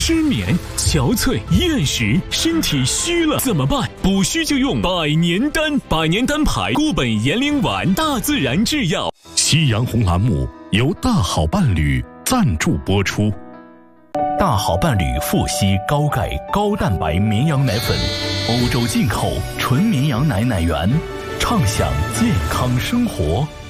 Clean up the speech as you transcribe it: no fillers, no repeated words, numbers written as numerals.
失眠、憔悴、厌食，身体虚了怎么办？补虚就用百年丹，百年丹牌固本延龄丸，大自然制药。 夕阳红栏目由大好伴侣赞助播出。大好伴侣富硒高钙高蛋白绵羊奶粉，欧洲进口纯绵羊奶源，畅享健康生活。